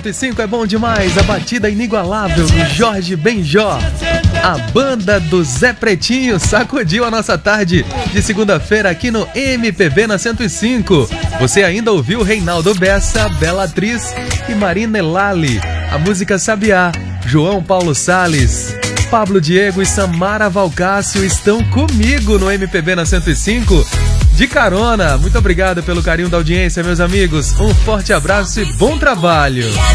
105 é bom demais, a batida inigualável do Jorge Benjó. A banda do Zé Pretinho sacudiu a nossa tarde de segunda-feira aqui no MPB na 105. Você ainda ouviu Reinaldo Bessa, Bela Atriz e Marina Elali. A música Sabiá, João Paulo Salles, Pablo Diego e Samara Valcácio estão comigo no MPB na 105 de carona. Muito obrigado pelo carinho da audiência, meus amigos. Um forte abraço e bom trabalho.